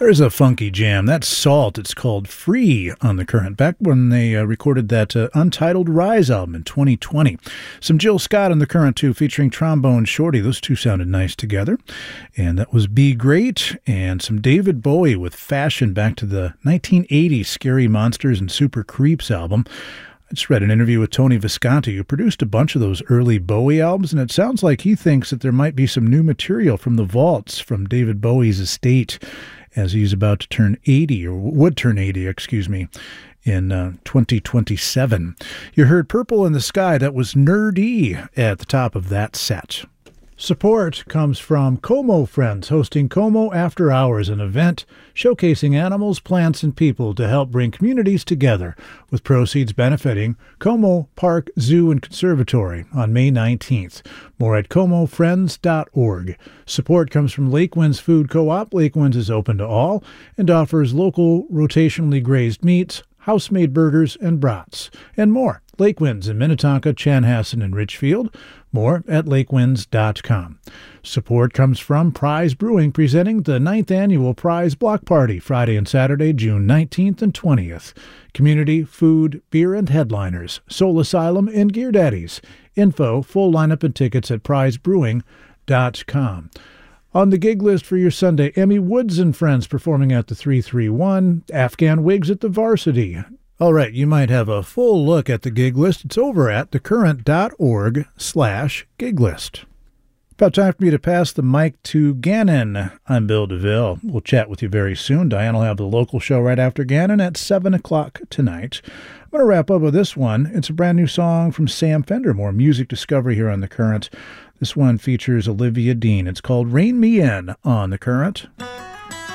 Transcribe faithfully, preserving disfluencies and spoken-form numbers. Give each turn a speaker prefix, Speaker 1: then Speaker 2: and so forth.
Speaker 1: There's a funky jam. That's Salt. It's called Free on The Current. Back when they uh, recorded that uh, Untitled Rise album in twenty twenty. Some Jill Scott on The Current, too, featuring Trombone Shorty. Those two sounded nice together. And that was Be Great. And some David Bowie with Fashion, back to the nineteen eighty Scary Monsters and Super Creeps album. I just read an interview with Tony Visconti, who produced a bunch of those early Bowie albums, and it sounds like he thinks that there might be some new material from the vaults from David Bowie's estate, as he's about to turn eighty, or would turn eighty, excuse me, in uh, twenty twenty-seven. You heard Purple in the Sky. That was Nerdy at the top of that set. Support comes from Como Friends, hosting Como After Hours, an event showcasing animals, plants, and people to help bring communities together, with proceeds benefiting Como Park Zoo and Conservatory on May nineteenth. More at como friends dot org. Support comes from Lake Winds Food Co-op. Lake Winds is open to all and offers local rotationally grazed meats, house-made burgers, and brats, and more. Lake Winds in Minnetonka, Chanhassen, and Richfield. More at lake winds dot com. Support comes from Prize Brewing, presenting the ninth Annual Prize Block Party, Friday and Saturday, June nineteenth and twentieth. Community, food, beer, and headliners. Soul Asylum and Gear Daddies. Info, full lineup, and tickets at prize brewing dot com. On the gig list for your Sunday, Emmy Woods and Friends performing at the three three one, Afghan Wigs at the Varsity. All right, you might have a full look at the gig list. It's over at thecurrent.org slash gig list. About time for me to pass the mic to Gannon. I'm Bill DeVille. We'll chat with you very soon. Diane will have the local show right after Gannon at seven o'clock tonight. I'm going to wrap up with this one. It's a brand new song from Sam Fender. More music discovery here on The Current. This one features Olivia Dean. It's called Rain Me In on The Current.